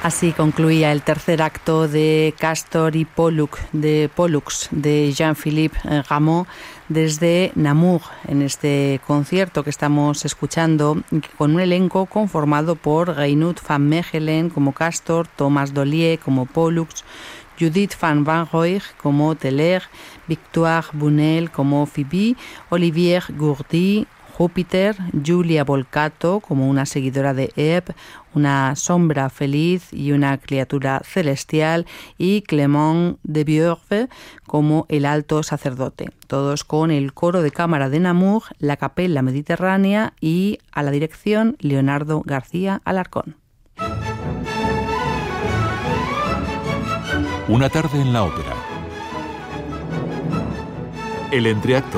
Así concluía el tercer acto de Castor y Pollux de Jean-Philippe Rameau desde Namur, en este concierto que estamos escuchando, con un elenco conformado por Reinoud van Mechelen como Castor, Thomas Dollier como Pollux, Judith van Wanrooij como Teller, Victoire Bunel como Phoebe, Olivier Gourdy, Júpiter, Julia Volcato como una seguidora de Eve, una sombra feliz y una criatura celestial, y Clément de Bieuvre como el alto sacerdote, todos con el coro de cámara de Namur, la Capella Mediterránea y a la dirección Leonardo García Alarcón. Una tarde en la ópera. El entreacto.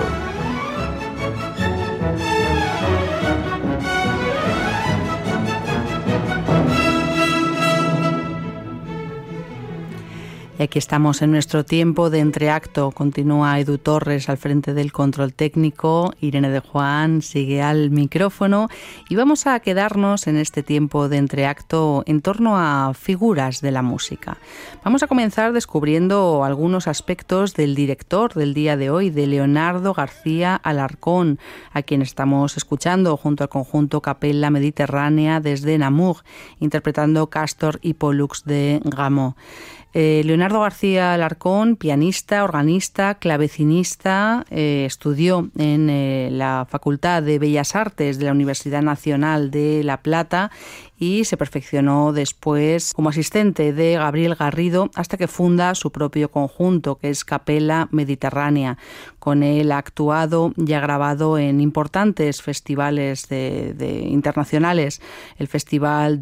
Y aquí estamos en nuestro tiempo de entreacto. Continúa Edu Torres al frente del control técnico, Irene de Juan sigue al micrófono y vamos a quedarnos en este tiempo de entreacto en torno a figuras de la música. Vamos a comenzar descubriendo algunos aspectos del director del día de hoy, de Leonardo García Alarcón, a quien estamos escuchando junto al conjunto Capella Mediterránea desde Namur, interpretando Castor y Pollux de Rameau. Leonardo García Alarcón, pianista, organista, clavecinista, estudió en la Facultad de Bellas Artes de la Universidad Nacional de La Plata y se perfeccionó después como asistente de Gabriel Garrido hasta que funda su propio conjunto, que es Capella Mediterránea. Con él ha actuado y ha grabado en importantes festivales internacionales, el Festival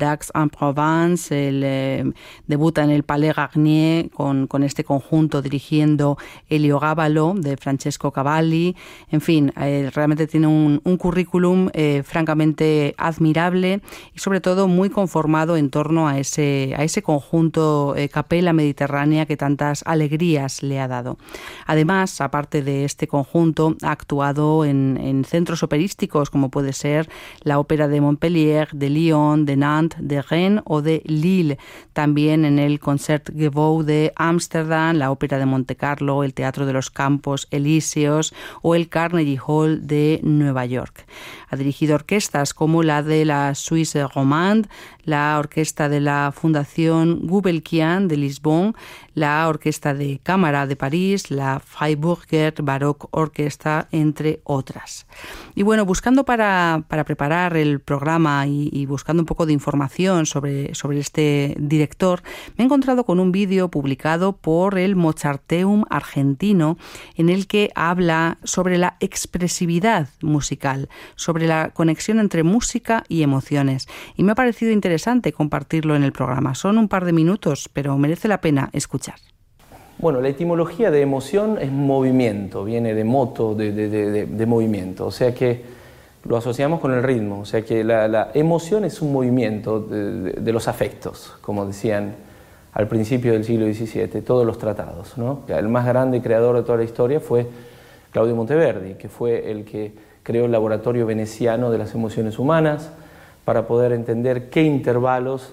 d'Aix-en-Provence, debuta en el Palais Garnier con este conjunto dirigiendo Elio Gábalo de Francesco Cavalli. En fin, realmente tiene un currículum francamente admirable y sobre todo muy conformado en torno a ese conjunto Capella Mediterránea que tantas alegrías le ha dado. Además, aparte de este conjunto, ha actuado en centros operísticos como puede ser la Ópera de Montpellier, de Lyon, de Nantes, de Rennes o de Lille. También en el Concertgebouw de Ámsterdam, la Ópera de Montecarlo, el Teatro de los Campos Elíseos o el Carnegie Hall de Nueva York. Ha dirigido orquestas como la de la Suisse Romande, la orquesta de la Fundación Gulbenkian de Lisbon, la Orquesta de Cámara de París, la Freiburger Baroque Orchestra, entre otras. Y bueno, buscando para preparar el programa y buscando un poco de información sobre este director, me he encontrado con un vídeo publicado por el Mozarteum argentino en el que habla sobre la expresividad musical, sobre la conexión entre música y emociones. Y me ha parecido interesante compartirlo en el programa. Son un par de minutos, pero merece la pena escuchar. Bueno, la etimología de emoción es movimiento, viene de moto, de movimiento, o sea que lo asociamos con el ritmo, o sea que la emoción es un movimiento de los afectos, como decían al principio del siglo XVII, todos los tratados, ¿no? El más grande creador de toda la historia fue Claudio Monteverdi, que fue el que creó el laboratorio veneciano de las emociones humanas para poder entender qué intervalos,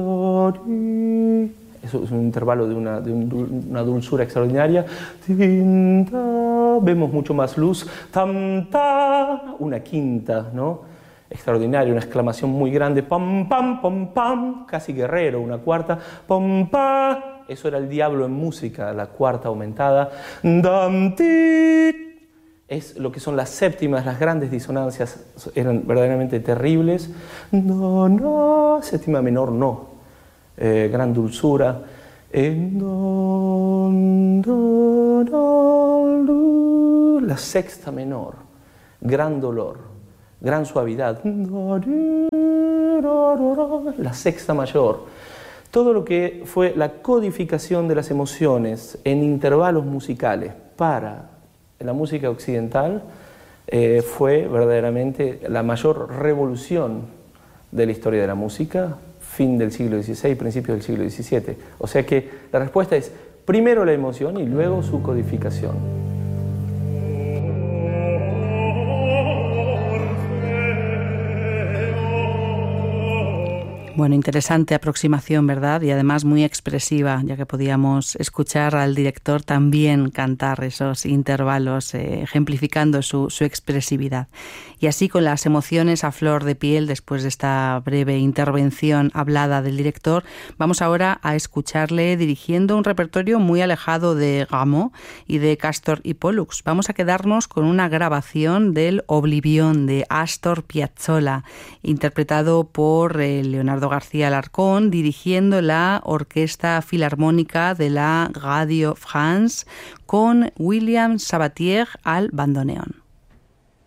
eso es un intervalo de una dulzura extraordinaria, vemos mucho más luz, una quinta, ¿no? Extraordinaria, una exclamación muy grande, pam, pam, pam, pam, casi guerrero, una cuarta, pam, pa, eso era el diablo en música, la cuarta aumentada, es lo que son las séptimas, las grandes disonancias eran verdaderamente terribles, séptima menor no, gran dulzura, la sexta menor, gran dolor, gran suavidad, la sexta mayor. Todo lo que fue la codificación de las emociones en intervalos musicales para la música occidental fue verdaderamente la mayor revolución de la historia de la música, fin del siglo XVI, principios del siglo XVII. O sea que la respuesta es primero la emoción y luego su codificación. Bueno, interesante aproximación, ¿verdad? Y además muy expresiva, ya que podíamos escuchar al director también cantar esos intervalos, ejemplificando su expresividad. Y así, con las emociones a flor de piel, después de esta breve intervención hablada del director, vamos ahora a escucharle dirigiendo un repertorio muy alejado de Rameau y de Castor y Pollux. Vamos a quedarnos con una grabación del Oblivion de Astor Piazzolla, interpretado por Leonardo García Alarcón, dirigiendo la Orquesta Filarmónica de la Radio France con William Sabatier al bandoneón.